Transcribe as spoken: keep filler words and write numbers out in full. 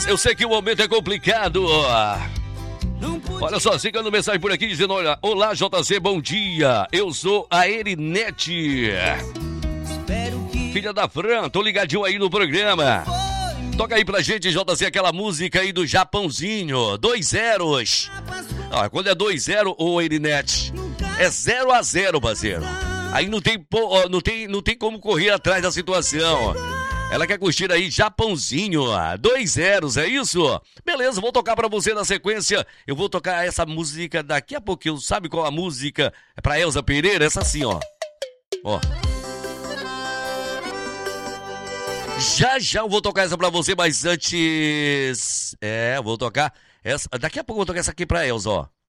Eu sei que o momento é complicado. Olha só, chegando mensagem por aqui dizendo: olha, olá J C, bom dia. Eu sou a Erinete, filha da Fran, tô ligadinho aí no programa. Toca aí pra gente, J C, aquela música aí do Japãozinho, dois zeros. Ah, quando é dois zero, ô Erinete, é zero a zero, parceiro. Aí não tem, não, tem, não tem como correr atrás da situação. Ela quer curtir aí Japãozinho, dois zeros, é isso? Beleza, vou tocar pra você na sequência. Eu vou tocar essa música daqui a pouquinho. Sabe qual a música? É pra Elza Pereira? Essa assim, ó. Ó. Já, já eu vou tocar essa pra você, mas antes... É, vou tocar essa... Daqui a pouco eu vou tocar essa aqui pra Elza, ó.